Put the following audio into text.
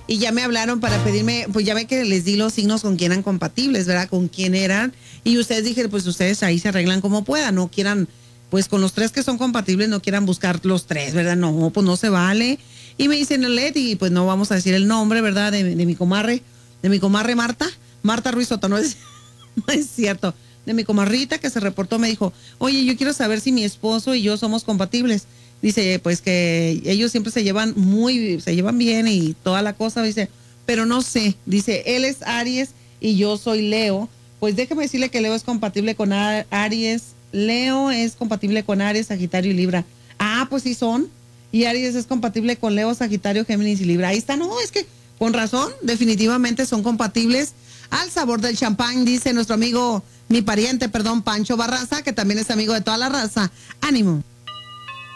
y ya me hablaron para pedirme, pues ya ve que les di los signos con quién eran compatibles, ¿verdad? Con quién eran. Y ustedes dijeron, pues ustedes ahí se arreglan como puedan, no quieran, pues con los tres que son compatibles, no quieran buscar los tres, ¿verdad? No, pues no se vale. Y me dicen, Leti, pues no vamos a decir el nombre, ¿verdad? De mi comadre Marta Ruiz Soto, no es, no es cierto. De mi comadrita que se reportó, me dijo, oye, yo quiero saber si mi esposo y yo somos compatibles. Dice, pues que ellos siempre se llevan bien y toda la cosa, dice, pero no sé, dice, él es Aries y yo soy Leo. Pues déjame decirle que Leo es compatible con Aries, Leo es compatible con Aries, Sagitario y Libra. Ah, pues sí son. Y Aries es compatible con Leo, Sagitario, Géminis y Libra. Ahí está, no, es que con razón, definitivamente son compatibles. Al sabor del champán, dice nuestro amigo, mi pariente, perdón, Pancho Barraza, que también es amigo de toda la raza. Ánimo.